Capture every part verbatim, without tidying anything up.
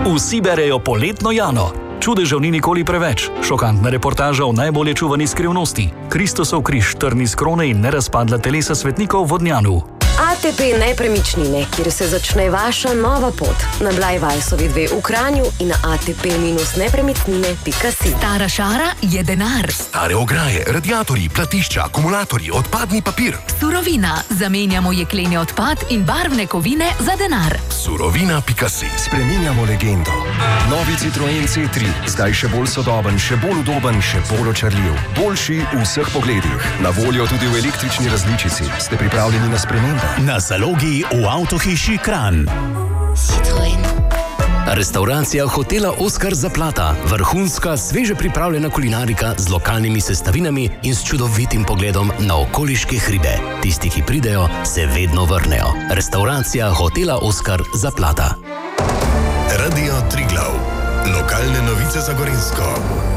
Vsi berejo Poletno Jano. Čudežev ni nikoli preveč. Šokantna reportaža o najbolje čuvani skrivnosti. Kristusov križ, trn iz krone in nerazpadla telesa svetnikov v Vodnjanu. A T P Nepremičnine, kjer se začne vaša nova pot. Na Blajvajsovi dve v Kranju in na a t p nepremičnine pika si. Stara šara je denar. Stare ograje, radiatorji, platišča, akumulatorji, odpadni papir. Surovina. Zamenjamo jekleni odpad in barvne kovine za denar. Surovina pika si. Spreminjamo legendo. Novi Citroen C tri. Zdaj še bolj sodoben, še bolj udoben, še bolj očarljiv. Boljši v vseh pogledih. Na voljo tudi v električni različici. Ste pripravljeni na spremembe? Na zalogi v Avtohiši Kranj. Citroen. Restauracija hotela Oskar Zaplata. Vrhunska, sveže pripravljena kulinarika z lokalnimi sestavinami in s čudovitim pogledom na okoliške hribe. Tisti, ki pridejo, se vedno vrnejo. Restauracija hotela Oskar Zaplata. Radio Triglav. Lokalne novice za Gorenjsko.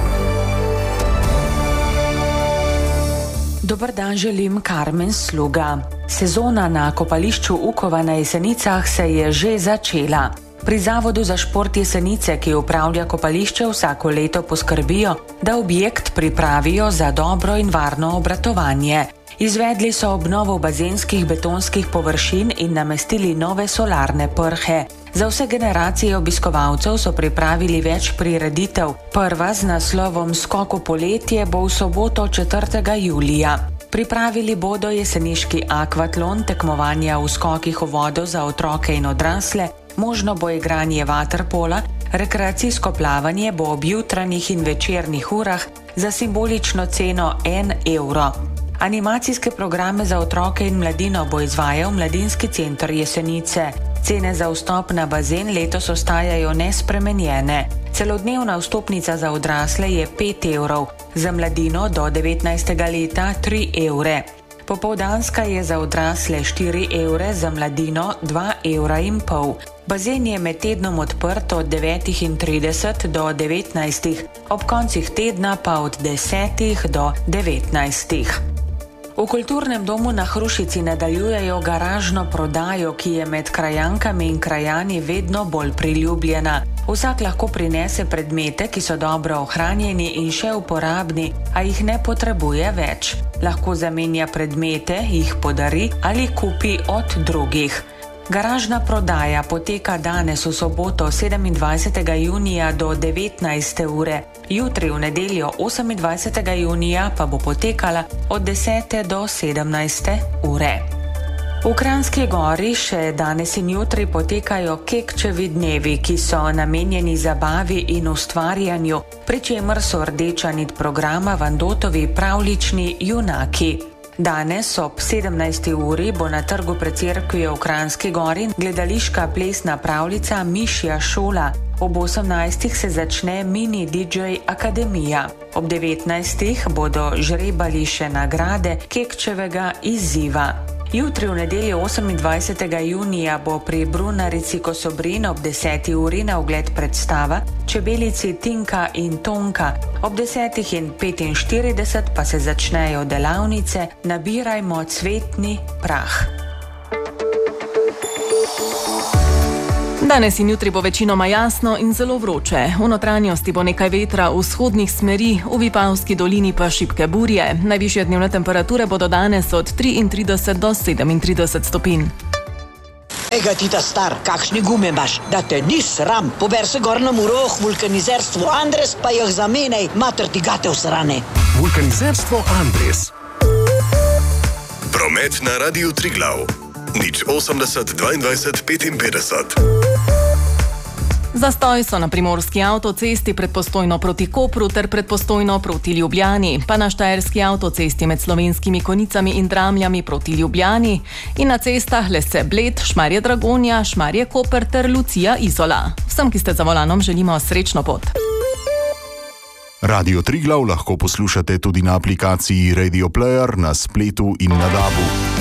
Dober dan želim, Karmen Sluga. Sezona na kopališču Ukova na Jesenicah se je že začela. Pri Zavodu za šport Jesenice, ki upravlja kopališče, vsako leto poskrbijo, da objekt pripravijo za dobro in varno obratovanje. Izvedli so obnovo bazenskih betonskih površin in namestili nove solarne prhe. Za vse generacije obiskovalcev so pripravili več prireditev. Prva z naslovom Skok v poletje bo v soboto četrtega julija. Pripravili bodo jeseniški akvatlon, tekmovanja v skokih v vodo za otroke in odrasle, možno bo igranje vaterpola, rekreacijsko plavanje bo ob jutranjih in večernih urah za simbolično ceno en evro. Animacijske programe za otroke in mladino bo izvajal Mladinski center Jesenice. Cene za vstop na bazen letos ostajajo nespremenjene. Celodnevna vstopnica za odrasle je pet evrov, za mladino do devetnajstega leta tri evre. Popoldanska je za odrasle štiri evre, za mladino dva evra in pol. Bazen je med tednom odprt od devetih in trideset do devetnajstih, ob koncih tedna pa od desetih do devetnajstih. V Kulturnem domu na Hrušici nadaljujejo garažno prodajo, ki je med krajankami in krajani vedno bolj priljubljena. Vsak lahko prinese predmete, ki so dobro ohranjeni in še uporabni, a jih ne potrebuje več. Lahko zamenja predmete, jih podari ali kupi od drugih. Garažna prodaja poteka danes v soboto sedemindvajsetega junija do devetnajste ure. Jutri v nedeljo osemindvajsetega junija pa bo potekala od desete do sedemnajste ure. V Kranjski Gori še danes in jutri potekajo Kekčevi dnevi, ki so namenjeni zabavi in ustvarjanju, pri čemer so rdeča nit programa Vandotovi pravljični junaki. Danes ob sedemnajsti uri bo na trgu pred cerkvijo v Kranjski Gori gledališka plesna pravljica Mišja šola. Ob osemnajstih se začne mini D J Akademija. Ob devetnajstih bodo žrebali še nagrade Kekčevega izziva. Jutri v nedeljo osemindvajsetega junija bo pri Brunarici Kosobrin ob deseti uri na ogled predstava Čebelici Tinka in Tonka. Ob desetih in petinštirideset pa se začnejo delavnice Nabirajmo cvetni prah. Danes in jutri bo večinoma jasno in zelo vroče. V notranjosti bo nekaj vetra, v vzhodnih smeri, v Vipavski dolini pa šibke burje. Najvišje dnevne temperature bodo danes od triintrideset do sedemintrideset stopinj. Ega ti ta star, kakšne gume imaš, da te ni sram. Pober se gor na Muroh, vulkanizerstvo Andres, pa jih zamenjaj, mater ti gate vsrane. Vulkanizerstvo Andres. Promet na Radiu Triglav. Nič osemdeset dvaindvajset petinpetdeset. Zastoj so na primorski avtocesti pred Postojno proti Kopru ter pred Postojno proti Ljubljani, pa na štajerski avtocesti med Slovenskimi Konicami in Dramljami proti Ljubljani in na cestah Lese Bled, Šmarje Dragonja, Šmarje Koper ter Lucija Izola. Vsem, ki ste za volanom, želimo srečno pot. Radio Triglav lahko poslušate tudi na aplikaciji Radio Player, na spletu in na dabu.